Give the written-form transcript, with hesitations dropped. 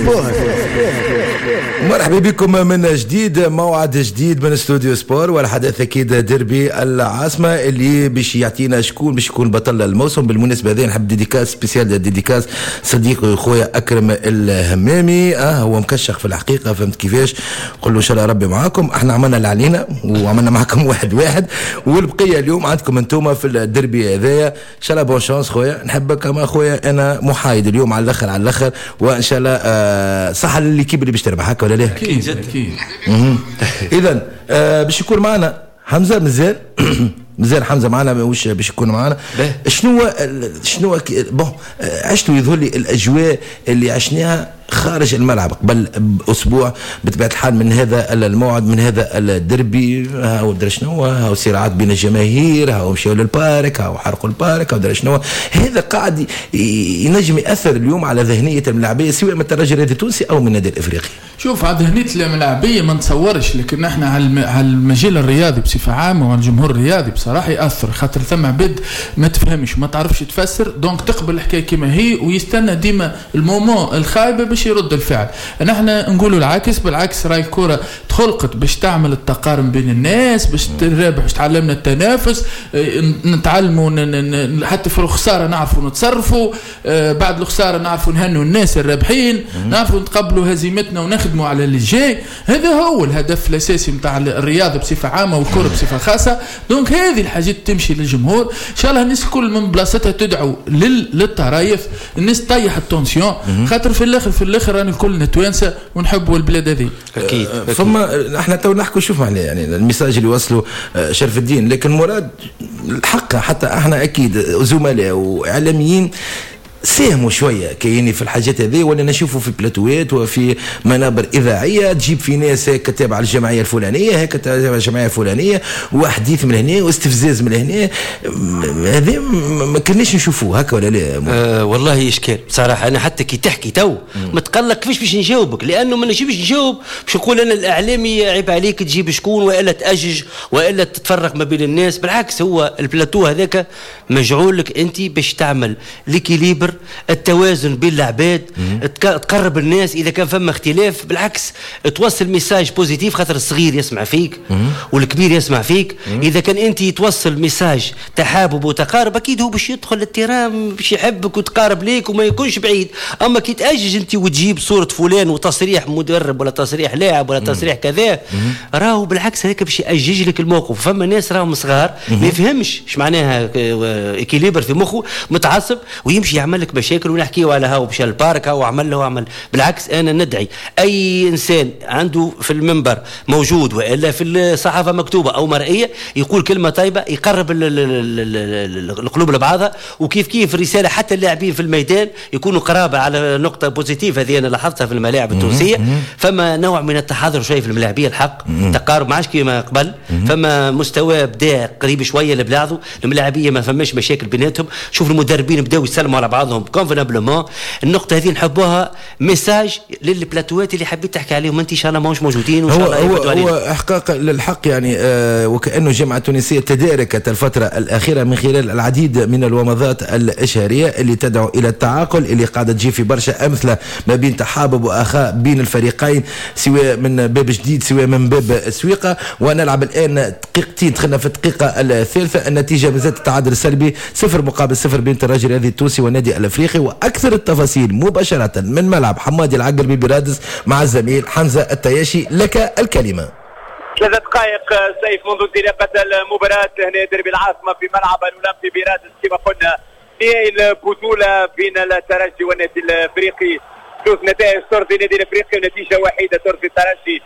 مرحبا بكم من جديد، موعد جديد من استوديو سبور، والحدث اكيد ديربي العاصمه اللي باش يعطينا شكون باش يكون بطل الموسم. بالمناسبه هذه نحب ديديكاس سبيسيال، ديديكاس صديقي وخويا اكرم الهمامي. هو مكشخ في الحقيقه، فهمت كيفاش؟ قل له ان شاء الله ربي معاكم. احنا عملنا اللي علينا وعملنا معكم واحد، والبقيه اليوم عندكم انتم في الديربي هذايا. ان شاء الله بون شانس خويا، نحبك كما خويا، انا محايد اليوم على الاخر، وان شاء الله صح للكيب اللي باش تربح، هكا ولا لا؟ اكيد. اذا باش يكون معنا حمزه مازال حمزه معنا، مش باش يكون معنا. شنو بون عشتوا يظهر لي الاجواء اللي عشناها خارج الملعب قبل اسبوع بطبيعه الحال من هذا الموعد، من هذا الدربي. هاو درا شنو، هاو صراعات بين الجماهير، هاو مشاو للبارك، هاو حرقوا البارك، هاو درا شنو. هذا قاعد ينجم ياثر اليوم على ذهنيه الملاعبيه، سواء من الترجي الرياضي التونسي او من النادي الافريقي. شوف، على ذهنيه الملاعبيه ما نتصورش، لكن احنا على المجال الرياضي بصفه عامه وعلى الجمهور الرياضي بصراحه ياثر، خاطر ثم عباد ما تفهمش ما تعرفش تفسر، دونك تقبل الحكايه كما هي ويستنى ديما المومون الخايبه باش يرد الفعل. نحن نقولوا العكس، بالعكس راي الكره تخلقت باش تعمل التقارب بين الناس، باش ترابح، باش تعلمنا التنافس، نتعلموا حتى في الخساره نعرفوا نتصرفوا، بعد الخساره نعرفوا نهنوا الناس الرابحين، نعرفوا نتقبلوا هزيمتنا ونخدموا على اللي جاي. هذا هو الهدف الاساسي نتاع الرياضه بصفه عامه والكره بصفه خاصه. دونك هذه الحاجات تمشي للجمهور. ان شاء الله الناس الكل من بلاصتها تدعو للطرايف، الناس طيح التونسيون، خاطر في الاخر راني كلنا توانسه ونحبوا البلاد هذه. اكيد. فما احنا تو نحكوا، شوف معنا يعني الميساج اللي وصلوا شرف الدين، لكن مراد الحق حتى احنا اكيد زملاء واعلاميين ساهموا شويه كاينين في الحاجات هذه، ولا نشوفوا في بلاتوات وفي منابر اذاعيه تجيب في ناس هيك تابع الجمعيه الفلانيه، هيك تابع الجمعيه الفلانيه، وحديث من هنا واستفزاز من هنا. هذا ما كناش نشوفوه، هكا ولا لا؟ والله اشكال بصراحه. انا حتى كي تحكي تو متقلق كيفاش باش نجاوبك، لانه ما نجيبش نجاوب باش نقول انا الاعلامي عيب عليك تجيب شكون، والا تاجج، والا تتفرق ما بين الناس. بالعكس، هو البلاتو هذاك مجعول لك انت باش تعمل ليكيليبر، التوازن بين العباد، تقرب الناس. اذا كان فما اختلاف بالعكس توصل ميساج بوزيتيف، خاطر الصغير يسمع فيك والكبير يسمع فيك. اذا كان انت توصل ميساج تحابب وتقارب، اكيد هو باش يدخل الترام، باش يحبك وتقارب ليك وما يكونش بعيد. اما كي تاجج انت وتجيب صوره فلان وتصريح مدرب ولا تصريح لاعب ولا تصريح كذا، راهو بالعكس هذاك باش يأجج لك الموقف. فما ناس راهم صغار ما يفهمش ايش معناها اكيليبر في مخه، متعصب ويمشي يعمل لك مشاكل، ونحكيوا على هاو مشى البارك، هاو عمل له عمل. بالعكس انا ندعي اي انسان عنده في المنبر موجود والا في الصحافه مكتوبه او مرئيه يقول كلمه طيبه، يقرب القلوب لبعضها. وكيف الرساله حتى اللاعبين في الميدان يكونوا قرابه على نقطه بوزيتيف. هذه انا لاحظتها في الملاعب التونسيه، فما نوع من التحاضر شويه في الملاعبيه، الحق تقارب ما عادش كيما قبل، فما مستوى بدا قريب شويه لبعضه. الملاعبيه ما فماش مشاكل بيناتهم، شوف المدربين بداوا يسلموا على بعضهم كونفنابلومون. النقطه هذه نحبوها ميساج للبلاتوات اللي حبيت تحكي عليهم انت، ان شاء الله ماهوش موجودين وان شاء الله هو احقاق للحق يعني. وكانه الجامعه التونسيه تداركت الفتره الاخيره من خلال العديد من الومضات الاشهاريه اللي تدعو الى التعاقل، اللي قاعده تجي في برشا امثله ما بين تحابب واخاء بين الفريقين، سواء من باب جديد سواء من باب سويقه. ونلعب الان دقيقتين، دخلنا في الدقيقه الثالثه، النتيجه مازالت التعادل السلبي 0-0 بين الترجي الرياضي التونسي والنادي الافريقي. واكثر التفاصيل مباشره من ملعب حمادي العقربي برادس مع الزميل حمزه التياشي، لك الكلمه. 3 دقائق سيف منذ انطلاقه المباراه هنا دربي العاصمه في ملعب الاولمبي برادس. كما قلنا نهائي البطوله بين الترجي والنادي الافريقي، 3 نتائج ترضي النادي الافريقي ونتيجه وحيده ترضي الترجي.